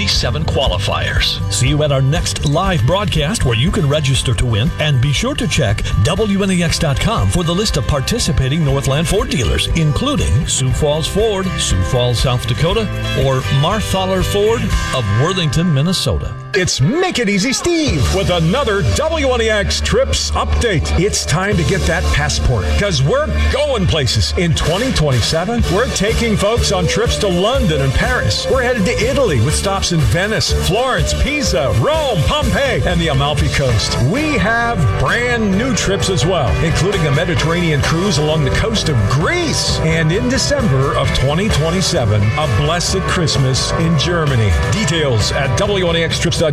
57 qualifiers. See you at our next live broadcast where you can register to win, and be sure to check WNEX.com for the list of participating Northland Ford dealers, including Sioux Falls Ford, Sioux Falls, South Dakota, or Marthaler Ford of Worthington, Minnesota. It's Make It Easy Steve with another WNEX Trips update. It's time to get that passport because we're going places. In 2027, we're taking folks on trips to London and Paris. We're headed to Italy with stops in Venice, Florence, Pisa, Rome, Pompeii, and the Amalfi Coast. We have brand new trips as well, including a Mediterranean cruise along the coast of Greece. And in December of 2027, a blessed Christmas in Germany. Details at WNEXTrips.com.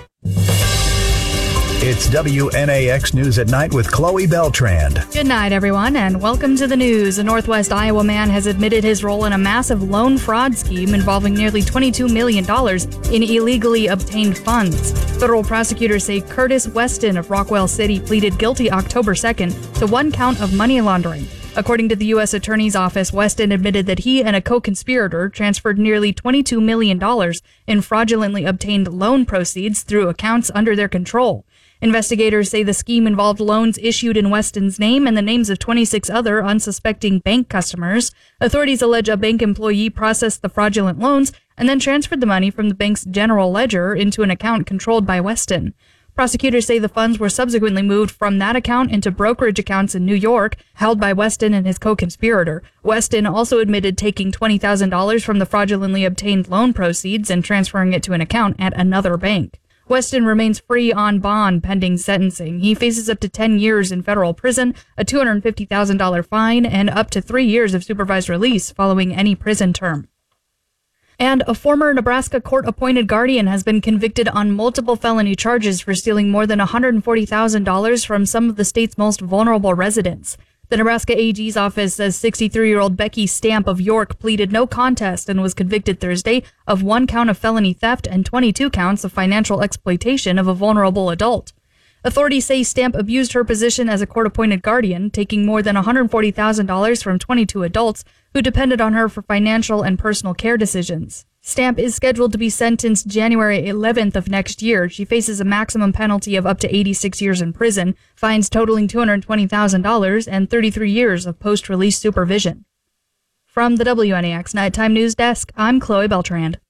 It's WNAX News at Night with Chloe Beltrand. Good night, everyone, and welcome to the news. A Northwest Iowa man has admitted his role in a massive loan fraud scheme involving nearly $22 million in illegally obtained funds. Federal prosecutors say Curtis Weston of Rockwell City pleaded guilty October 2nd to one count of money laundering. According to the U.S. Attorney's Office, Weston admitted that he and a co-conspirator transferred nearly $22 million in fraudulently obtained loan proceeds through accounts under their control. Investigators say the scheme involved loans issued in Weston's name and the names of 26 other unsuspecting bank customers. Authorities allege a bank employee processed the fraudulent loans and then transferred the money from the bank's general ledger into an account controlled by Weston. Prosecutors say the funds were subsequently moved from that account into brokerage accounts in New York, held by Weston and his co-conspirator. Weston also admitted taking $20,000 from the fraudulently obtained loan proceeds and transferring it to an account at another bank. Weston remains free on bond pending sentencing. He faces up to 10 years in federal prison, a $250,000 fine, and up to 3 years of supervised release following any prison term. And a former Nebraska court-appointed guardian has been convicted on multiple felony charges for stealing more than $140,000 from some of the state's most vulnerable residents. The Nebraska AG's office says 63-year-old Becky Stamp of York pleaded no contest and was convicted Thursday of 1 count of felony theft and 22 counts of financial exploitation of a vulnerable adult. Authorities say Stamp abused her position as a court-appointed guardian, taking more than $140,000 from 22 adults who depended on her for financial and personal care decisions. Stamp is scheduled to be sentenced January 11th of next year. She faces a maximum penalty of up to 86 years in prison, fines totaling $220,000, and 33 years of post-release supervision. From the WNEX Nighttime News Desk, I'm Chloe Beltrand.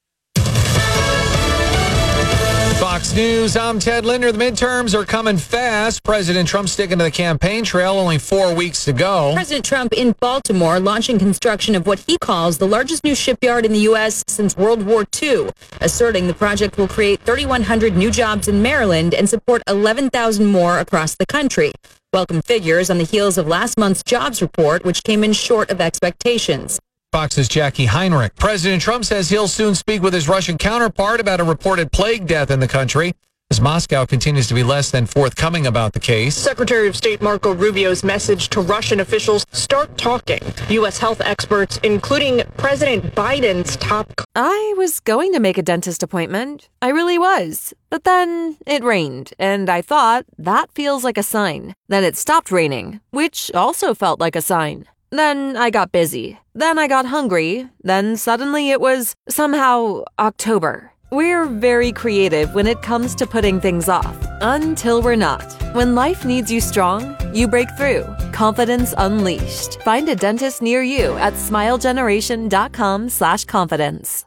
Fox News, I'm Ted Linder. The midterms are coming fast. President Trump sticking to the campaign trail, only 4 weeks to go. President Trump in Baltimore launching construction of what he calls the largest new shipyard in the U.S. since World War II, asserting the project will create 3,100 new jobs in Maryland and support 11,000 more across the country. Welcome figures on the heels of last month's jobs report, which came in short of expectations. Fox's Jackie Heinrich. President Trump says he'll soon speak with his Russian counterpart about a reported plague death in the country, as Moscow continues to be less than forthcoming about the case. Secretary of State Marco Rubio's message to Russian officials: start talking. U.S. health experts, including President Biden's top... I was going to make a dentist appointment. I really was. But then it rained, and I thought, that feels like a sign. Then it stopped raining, which also felt like a sign. Then I got busy. Then I got hungry. Then suddenly it was somehow October. We're very creative when it comes to putting things off. Until we're not. When life needs you strong, you break through. Confidence unleashed. Find a dentist near you at smilegeneration.com/confidence.